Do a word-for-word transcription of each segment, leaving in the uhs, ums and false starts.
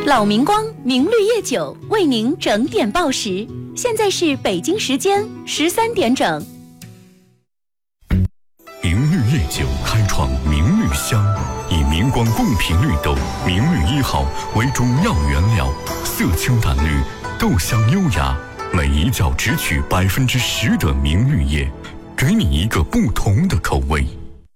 老明光明绿叶酒为您整点报时，现在是北京时间十三点整。 明绿叶酒开创明绿香，以明光贡品绿豆明绿一号为中药原料，色清淡绿，豆香优雅，每一角只取百分之十的明绿叶，给你一个不同的口味。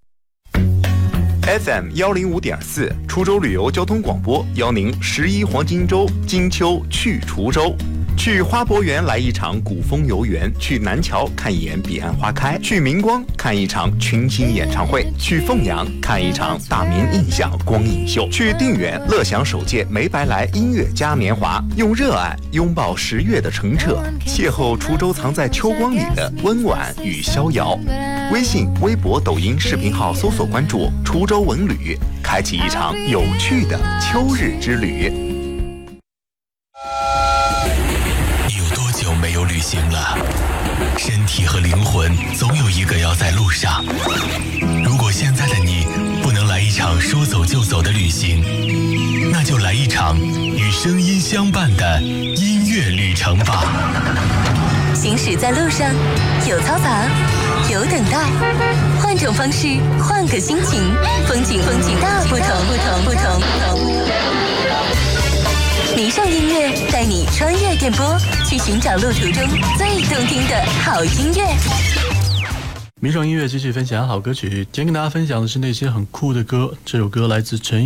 F M 幺零五点四，滁州旅游交通广播邀您十一黄金周金秋去滁州。去花博园来一场古风游园，去南桥看一眼彼岸花开，去明光看一场群星演唱会，去凤阳看一场大明印象光影秀，去定远乐享首届没白来音乐嘉年华，用热爱拥抱十月的澄澈，邂逅滁州藏在秋光里的温婉与逍遥。微信、微博、抖音视频号搜索关注滁州文旅，开启一场有趣的秋日之旅。 没有旅行了，身体和灵魂总有一个要在路上。如果现在的你不能来一场说走就走的旅行，那就来一场与声音相伴的音乐旅程吧。 行驶在路上，有嘈杂，有等待，换种方式，换个心情，风景风景大不同不同不同不同。迷上音乐，带你穿越电波，去寻找路途中最动听的好音乐。 迷上音乐继续分享好歌曲，今天跟大家分享的是那些很酷的歌。这首歌来自陈